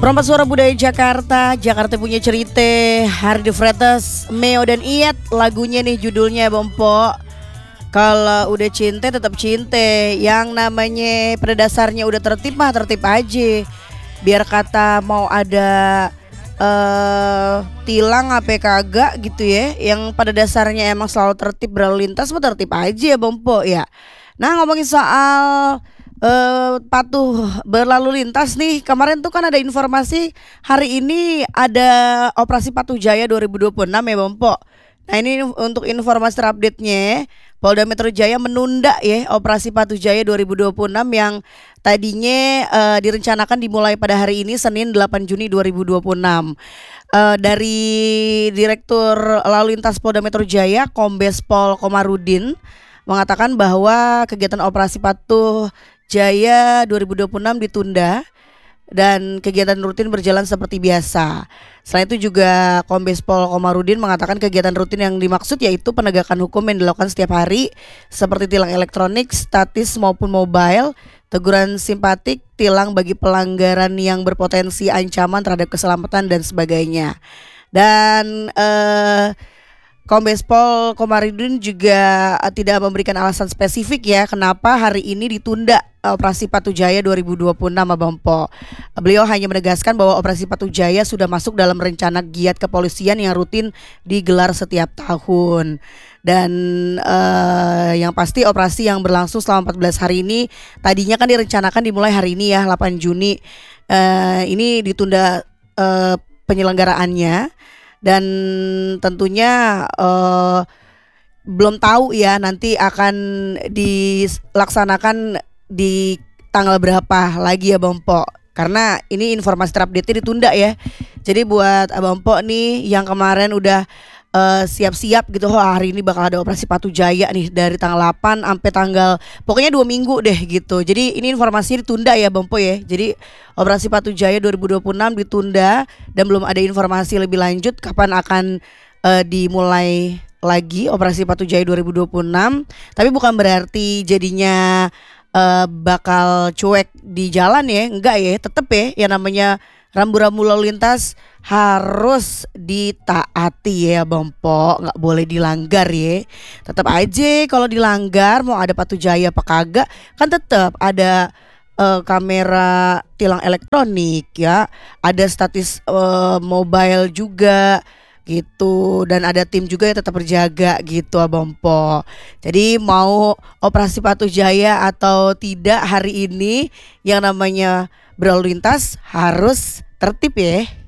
Perompak Suara Budaya Jakarta, Jakarta punya cerita. Hardy Fretes, Meo dan Iyat. Lagunya nih judulnya Bompo. Kalau udah cinta tetap cinta. Yang namanya pada dasarnya udah tertib mah tertib aja. Biar kata mau ada tilang apa kagak gitu ya. Yang pada dasarnya emang selalu tertib berlalu lintas mah tertib aja ya Bompo ya. Nah ngomongin soal patuh berlalu lintas nih. Kemarin tuh kan ada informasi hari ini ada operasi Patuh Jaya 2026 ya Bompo. Nah ini untuk informasi terupdate-nya, Polda Metro Jaya menunda ya operasi Patuh Jaya 2026 yang tadinya direncanakan dimulai pada hari ini Senin 8 Juni 2026. Dari Direktur Lalu Lintas Polda Metro Jaya Kombes Pol Komarudin mengatakan bahwa kegiatan operasi Patuh Jaya 2026 ditunda dan kegiatan rutin berjalan seperti biasa. Selain itu juga Kombes Pol Komarudin mengatakan kegiatan rutin yang dimaksud yaitu penegakan hukum yang dilakukan setiap hari seperti tilang elektronik, statis maupun mobile, teguran simpatik, tilang bagi pelanggaran yang berpotensi ancaman terhadap keselamatan dan sebagainya. Dan Kombes Pol Komarudin juga tidak memberikan alasan spesifik ya kenapa hari ini ditunda operasi Patuh Jaya 2026 Bompo. Beliau hanya menegaskan bahwa operasi Patuh Jaya sudah masuk dalam rencana giat kepolisian yang rutin digelar setiap tahun. Dan yang pasti operasi yang berlangsung selama 14 hari ini tadinya kan direncanakan dimulai hari ini ya 8 Juni. Ini ditunda penyelenggaraannya. Dan tentunya belum tahu ya nanti akan dilaksanakan di tanggal berapa lagi ya Bompo. Karena ini informasi terupdate ditunda ya. Jadi buat Bompo nih yang kemarin udah siap-siap gitu, hari ini bakal ada operasi Patuh Jaya nih dari tanggal 8 sampai tanggal pokoknya 2 minggu deh gitu. Jadi ini informasi ditunda ya Bompo ya. Jadi operasi Patuh Jaya 2026 ditunda dan belum ada informasi lebih lanjut kapan akan dimulai lagi operasi Patuh Jaya 2026. Tapi bukan berarti jadinya bakal cuek di jalan ya, enggak ya, tetep ya yang namanya rambu-rambu lalu lintas harus ditaati ya Bompo, nggak boleh dilanggar ya. Tetap aja kalau dilanggar mau ada Patuh Jaya apa kagak kan tetap ada kamera tilang elektronik ya, ada statis mobile juga gitu, dan ada tim juga yang tetap berjaga gitu Bompo. Jadi mau operasi Patuh Jaya atau tidak hari ini yang namanya berlalu lintas harus tertib ya.